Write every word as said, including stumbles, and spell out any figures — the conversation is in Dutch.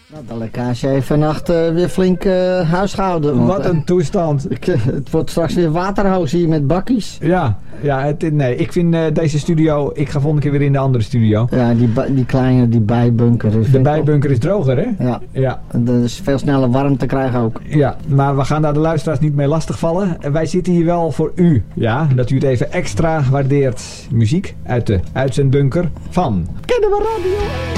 Nou, de lekkage heeft vannacht uh, weer flink uh, huisgehouden. Want, Wat een toestand. Ik, uh, het wordt straks weer waterhoos hier met bakkies. Ja, ja het, nee, ik vind uh, deze studio... Ik ga volgende keer weer in de andere studio. Ja, die, die kleine, die bijbunker. De bijbunker is droger, hè? Ja. Ja. Er is veel sneller warm te krijgen ook. Ja, maar we gaan daar de luisteraars niet mee lastigvallen. Wij zitten hier wel voor u. Ja, dat u het even extra waardeert. Muziek uit de uitzendbunker van Kennemer Radio.